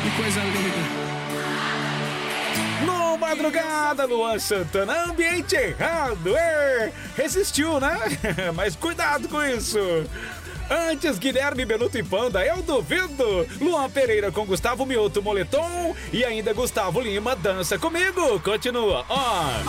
Que coisa linda. No Madrugada, Luan Santana, ambiente errado, resistiu, né? Mas cuidado com isso. Antes, Guilherme Benuto e Panda, eu duvido. Luan Pereira com Gustavo Mioto Moletom e ainda Gustavo Lima, Dança Comigo. Continua, ó.